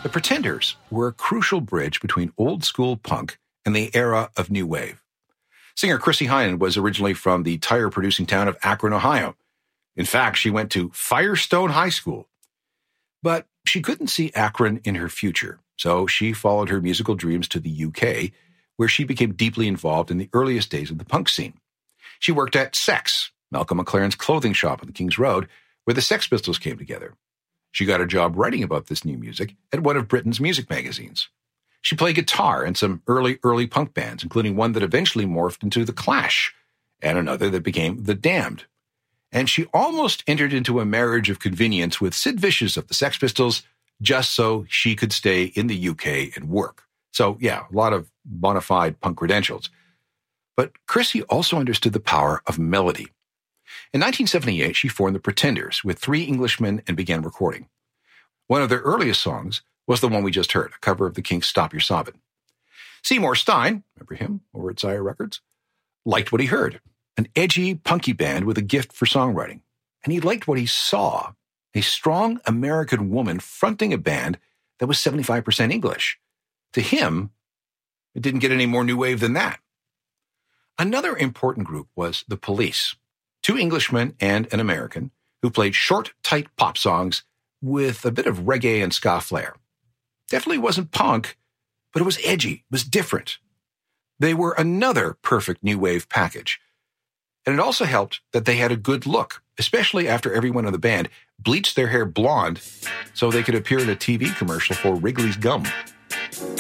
The Pretenders were a crucial bridge between old-school punk and the era of new wave. Singer Chrissie Hynde was originally from the tire-producing town of Akron, Ohio. In fact, she went to Firestone High School. But she couldn't see Akron in her future, so she followed her musical dreams to the UK, where she became deeply involved in the earliest days of the punk scene. She worked at Sex, Malcolm McLaren's clothing shop on the King's Road, where the Sex Pistols came together. She got a job writing about this new music at one of Britain's music magazines. She played guitar in some early punk bands, including one that eventually morphed into The Clash, and another that became The Damned. And she almost entered into a marriage of convenience with Sid Vicious of the Sex Pistols, just so she could stay in the UK and work. So, yeah, a lot of bona fide punk credentials. But Chrissie also understood the power of melody. In 1978, she formed the Pretenders with 3 Englishmen and began recording. One of their earliest songs was the one we just heard, a cover of the Kinks' Stop Your Sobbin'. Seymour Stein, remember him over at Sire Records, liked what he heard, an edgy, punky band with a gift for songwriting. And he liked what he saw, a strong American woman fronting a band that was 75% English. To him, it didn't get any more new wave than that. Another important group was the Police, 2 Englishmen and an American who played short, tight pop songs with a bit of reggae and ska flair. Definitely wasn't punk, but it was edgy, it was different. They were another perfect new wave package. And it also helped that they had a good look, especially after everyone in the band bleached their hair blonde so they could appear in a TV commercial for Wrigley's Gum.